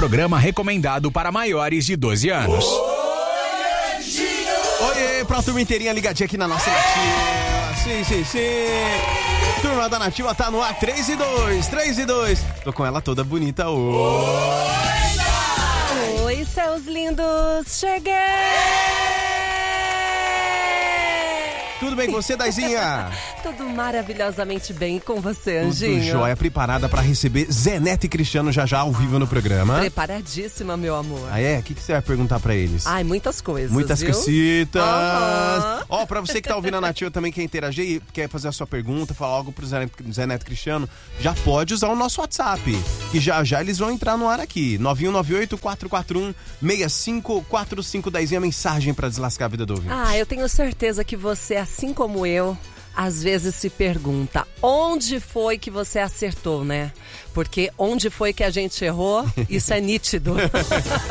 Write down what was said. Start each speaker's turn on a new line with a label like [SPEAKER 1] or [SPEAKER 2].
[SPEAKER 1] programa recomendado para maiores de 12 anos.
[SPEAKER 2] Oiê, pra turma inteirinha ligadinha aqui na nossa Nativa. Sim. Turma da Nativa tá no ar, 3 e 2. Tô com ela toda bonita hoje.
[SPEAKER 3] Oi, seus lindos, cheguei!
[SPEAKER 2] Tudo bem com você, Daizinha?
[SPEAKER 3] Tudo maravilhosamente bem com você,
[SPEAKER 2] Tudo
[SPEAKER 3] Anjinho.
[SPEAKER 2] jóia, preparada pra receber Zé Neto e Cristiano já ao vivo no programa.
[SPEAKER 3] Preparadíssima, meu amor.
[SPEAKER 2] Ah, é? O que você vai perguntar pra eles?
[SPEAKER 3] Ai, muitas coisas,
[SPEAKER 2] Muitas
[SPEAKER 3] viu?
[SPEAKER 2] cositas.
[SPEAKER 3] Aham.
[SPEAKER 2] Ó, pra você que tá ouvindo a Nativa também, quer interagir e quer fazer a sua pergunta, falar algo pro Zé Neto e Cristiano, já pode usar o nosso WhatsApp, que já eles vão entrar no ar aqui. 9198-441-6545. Daizinha, mensagem pra deslascar a vida do ouvinte.
[SPEAKER 3] Ah, eu tenho certeza que você, assim como eu, às vezes se pergunta, onde foi que você acertou, né? Porque onde foi que a gente errou, isso é nítido.